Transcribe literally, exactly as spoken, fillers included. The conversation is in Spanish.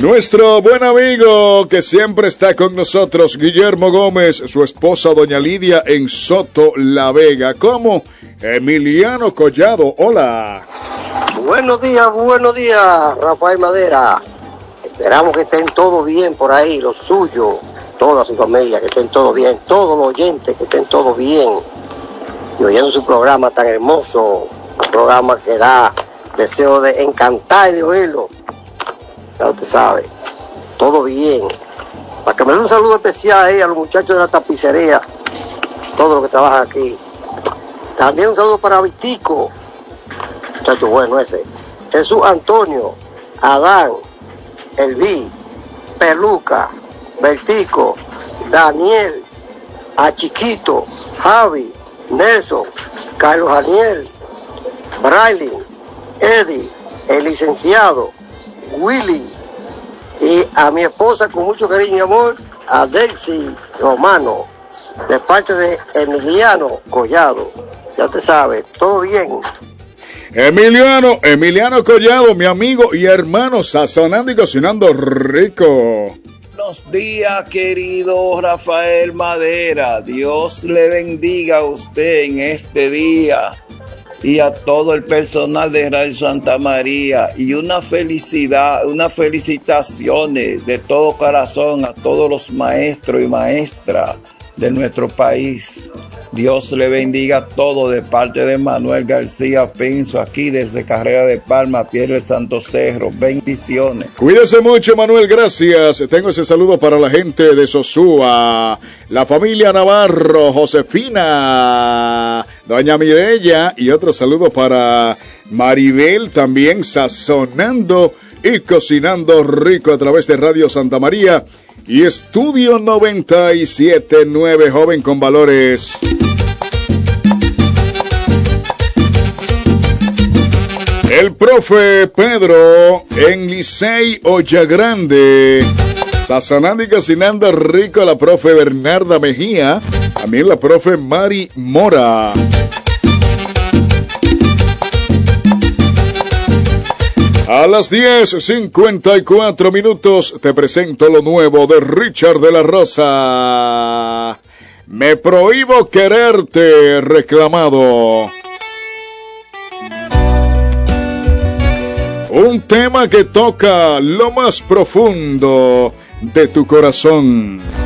Nuestro buen amigo que siempre está con nosotros, Guillermo Gómez, su esposa doña Lidia en Soto La Vega, como Emiliano Collado. Hola. Buenos días, buenos días, Rafael Madera. Esperamos que estén todos bien por ahí, los suyos, toda su familia, que estén todos bien, todos los oyentes, que estén todos bien. Y oyendo su programa tan hermoso, un programa que da deseo de encantar y de oírlo. Ya usted sabe, todo bien. Para que me dé un saludo especial ahí a los muchachos de la tapicería, todos los que trabajan aquí. También un saludo para Vitico, muchacho bueno ese. Jesús Antonio, Adán, Elví, Peluca, Vertico, Daniel, a Chiquito, Javi, Nelson, Carlos Daniel, Braylin, Eddie, el licenciado, Willy, y a mi esposa con mucho cariño y amor, a Delcy Romano, de parte de Emiliano Collado. Ya te sabe, todo bien. Emiliano, Emiliano Collado, mi amigo y hermano, sazonando y cocinando rico. Buenos días, querido Rafael Madera. Dios le bendiga a usted en este día y a todo el personal de Radio Santa María. Y una felicidad, unas felicitaciones de todo corazón a todos los maestros y maestras de nuestro país. Dios le bendiga a todos de parte de Manuel García Pinzo, aquí desde Carrera de Palma, Piedra del Santo Cerro. Bendiciones. Cuídese mucho, Manuel, gracias. Tengo ese saludo para la gente de Sosúa, la familia Navarro, Josefina, doña Mireya, y otro saludo para Maribel, también sazonando y cocinando rico a través de Radio Santa María y Estudio noventa y siete punto nueve, joven con valores. El profe Pedro en Licey Ollagrande, sazonando y cocinando rico, la profe Bernarda Mejía, también la profe Mari Mora. A las diez cincuenta y cuatro minutos te presento lo nuevo de Richard de la Rosa. Me prohíbo quererte, reclamado. Un tema que toca lo más profundo de tu corazón.